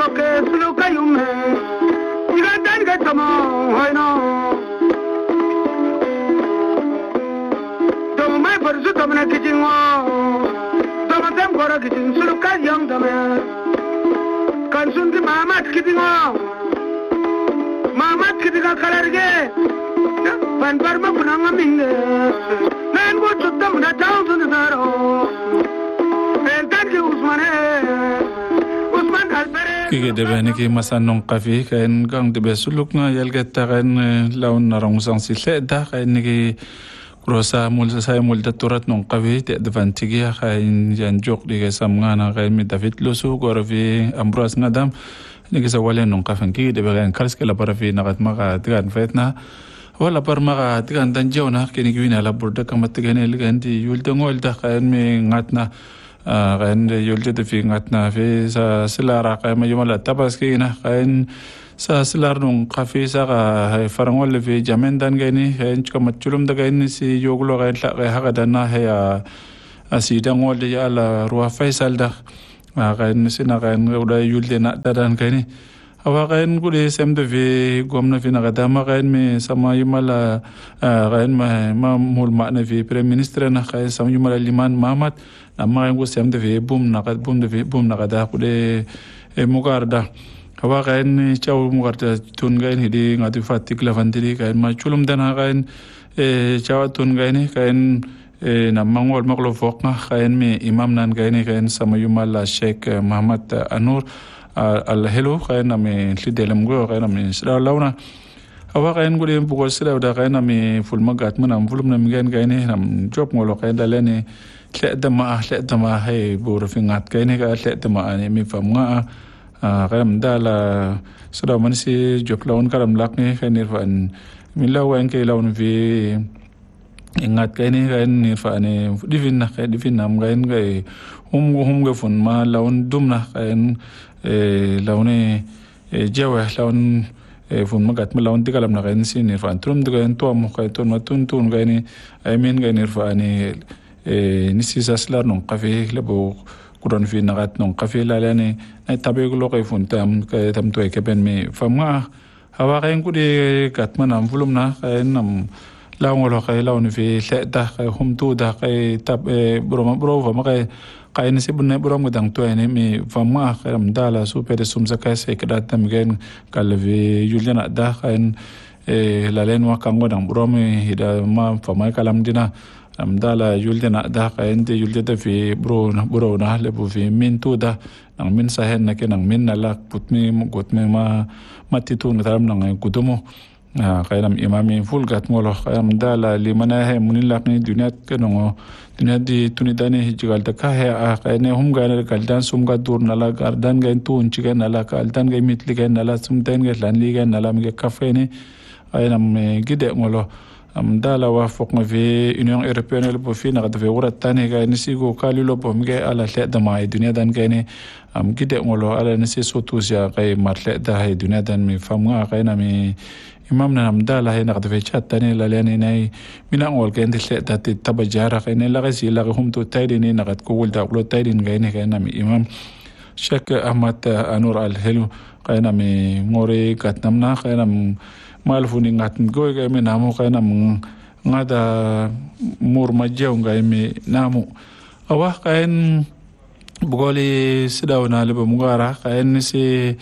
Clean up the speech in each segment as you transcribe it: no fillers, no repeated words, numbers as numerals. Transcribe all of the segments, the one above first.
choke sulu kayume iga dan ga tamo hoino do mai barzu tamna kijingo tama tem gora kijin sulu kayam tame kan sun di mamat kijingo mamat kijiga kalarge pan parma kunanga minge nan go chutam na taun sun daro entan ke Usman Albere kige debani ki masanong kafi kain gang debe suluk nga yalgetta kain laun narong sang sileda kain ki krosa mulsa sai mulda turat nong kafi te advantigi kain jan jok dige samnga na kain mi David Lusu gorfi Ambros ngadam nige sa walen nong kafan ki debe kain kalske la parafi nagat maka tigan fetna wala par maka tigan danjona kini gwina la burda kamatgane liganti yulda ngolda kain mi ngatna kain yulde de fi ngatna fi sa silara kain mayumala tabaski na kain sa silar nung kafi sa ka farangol fi jamendan gaini kain chka matchulum da gaini si yoglo kain la kai hakadana ya asidangol de ya la ruwa faisal da kain sina kain uda yulde na dadan kaini awa kain kuli semde fi gomna fi nakadama kain mi sama yumala kain ma mulma na fi prime minister na kain sama yumala liman Mahamat amma kain ku semde fi bum nakada kude mugarda awa kain chaw mugarda tun kain hidi ngati fatik lavandiri kain ma chulum dana kain chaw tun kain namangol maklo fokna kain mi imam nan kain sama yumala Sheikh Muhammad Anur al-Helo kain ami lidelem go kain ami sira launa awa kain gule bugo sira da kain ami fulmagat manam fulum nam kain nam job ngolo kain dalene ledama hay buru fingat kain ka ledama ani mi famnga kain dala sira man si job laun karam lakni kain irfan milawan kain laun vi ingat kain irfan divin nam kain hum ga fun ma laun dumna kain laune jawa laun fun magat ma laun dikalam na kain sin irfan trum dugan to mo kain ton matun tun gaini I mean gain irfani nisisa slar non kafe lebo kuron fi nagat non kafe lalane ay tabe ko kay fun tam to ke ben me fama hawa kain kude gatman am fulum na kain nam laun lo kay laun fi leda kay humtu da kay tab bro fama kay kain si bunne buram gadang to ene mi fama karam dala super sumsa ka se kada tam gen kalve juliana da kain lalen wa kango dang buram hida ma fama kalam dina am dala juliana da kain de juliata fi bro na le bu fi min tu da nang min sa hen na ke nang min na lak putmi gotme ma matitu ngataram nang kudumo kainam imami full gat ngolo kainam dala limana he munilak ni dunyat kenongo dunyat di tunidani hijigal ta ka he kaine hum ganer kaldan sum ga dur nala gardan ga tun chigen nala kaldan ga mitli ga nala sum den ga lan li ga nala mi ga kafeni kainam gide ngolo am dala wa fok vi union européenne bo fi na ga ve wura tani ga ni sigo kalilo bo mi ga ala le da mai dunya dan ga ni am gide ngolo ala ni se sotusia kay marle da hay dunya dan mi famga kaina mi imam na namdala hay nakadve chat tani lalani nay minangol kende le dati tabajara kene la gasi la hum to taydi ni nakat ko wulda ko taydi ngayne kayna mi imam Sheikh Ahmad Anur al-Helo kayna mi ngore katnamna kayna malfuni ngat goy ga mi namu kayna ngada mur majjaw ngay mi namu awa kayen bugoli sidawna leba mugara kayen si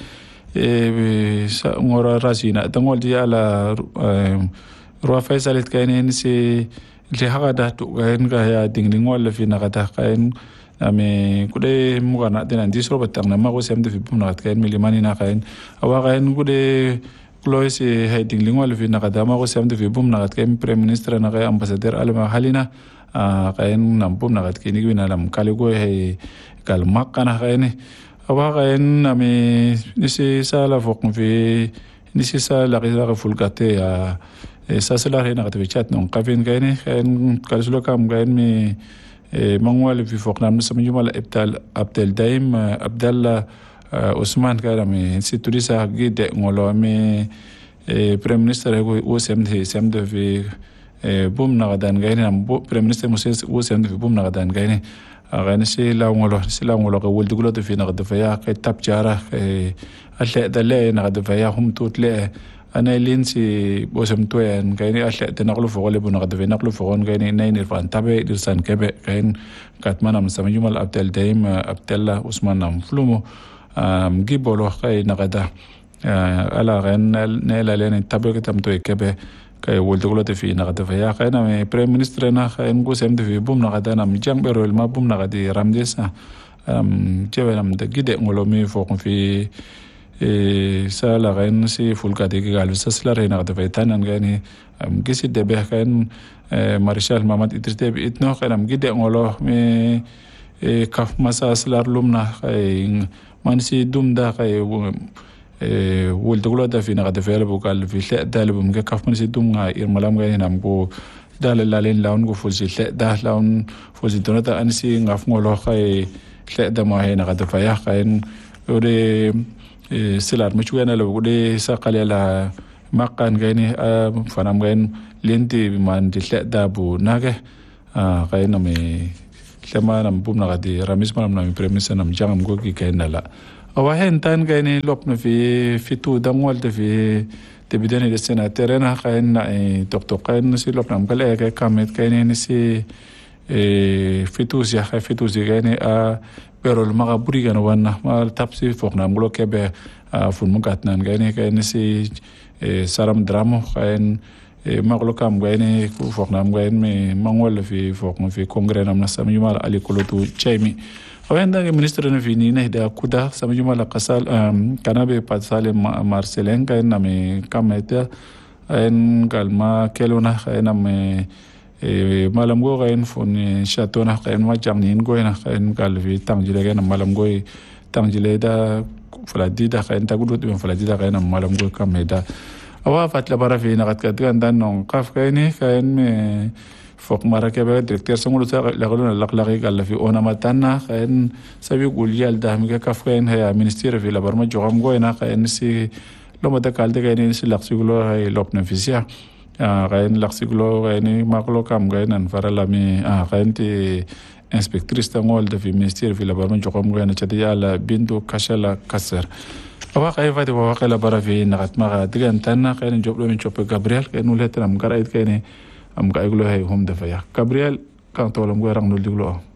ngora rasina tangol di ala ruwa faisalit kayen si li hagada tu kayen ga ya dinglingol fi nakata kayen ami kude mugana dinan disro batang na mako semde fi bumna kayen milimani na kayen awa kayen kude Klois heading lingwal fi nakadama ko semde fi bumna kayen prime minister na kayen ambassador alama halina kayen nampum nakat kini gwina lam kaligo he kalmak kana kayen awa kayen ami nisi sala fok fi nisi sala kisa fulgate sa sala he nakat fi chat non kafin kayen kalsulo kam kayen mi mangwal fi fok nam samjumal Abdel Daim Abdallah Usman kala mi siturisa gide ngolo mi prime minister ko semde fi bum na gadan gaini am prime minister Moses semde fi bum na gadan gaini غين سي لا ngolo ko wuldu gulo to fina gada faya kay tap jara kay alle dale na gada faya hum tutle ana lin si bosam toyan kay ni alle de naqlu fo le bu gada faya naqlu fo gon kay ni nay nirfan tabe dirsan kebe kay katman am samjumal abdel daim abdallah usman nam flumo gibolo kay na gada ala gen ne la len tabe kitam to kebe kay wuldu gulo to fina gada faya kay na prime minister na kay ngu sem de fi bum na gada nam jang berol ma bum na gadi ramdesa jewelam de gide ngolo mi fo ko fi sala ren si fulka de gal sasla rena gada fay tanan gani gisi de be kan marshal mamad idrite bi itno kanam gide ngolo mi kaf masa slar lumna kay man si dumda kay wuldugulo da fina gada fayla bukal fi le dalbum ga kaf man si dumga irmalam ga nam go dal lalin laun go fulsi le da laun fulsi donata ansi ngaf ngolo kay le da ma hena gada faya kayn ode silar muchwana lo ode saqale la maqan gani fanam gain lenti man di le da bu nage kayn me lema nam bum na gadi ramis manam nam premisa nam jangam go ki kayn la awa hen tan gani lopna fi tu dangwal de fi te bidani de sena terena kayn na doktor kayn si lopna kale ka kamet kayn ni si fitus ya fitus gani pero maga buri gana wana mal tapsi fokna ngulo kebe fun mugat nan gani kayn si saram dramo kayn maglo kam gani fokna gani me mangol fi fokna fi kongre nam nasam yumal ali kolotu chemi awenda ke ministre na fini na da kuda sam yumal qasal kanabe patsale marcelen kayn na me kameta en kalma kelona kayn na me malam go gain fon chatona kayn ma jamnin go na kayn galvi tangjile gain malam go tangjile da fuladi da kayn tagudu be fuladi da kayn malam go kameda awa fatla bara fi na kat dan non qaf kayn me fok marake be directeur sangulu sa la golona laqlaqi gal fi ona matanna kayn sabi gul yal da mi kaf kayn ha ministère fi la barma jogam go na kayn si lo mata kalde kayn si laqsigulo hay lopna fisia kayn laqsigulo kayn maklo kam gaynan farala mi kayn ti inspectrice tangol de fi ministère fi la barma jogam go na chati yala bintu kashala kasar awa kay fati wa kala bara fi nagat ma digan tanna kayn joblo min chope gabriel kayn uletram garait kayn am ga iglo hay hom da faya gabriel kan tolam go rang no diglo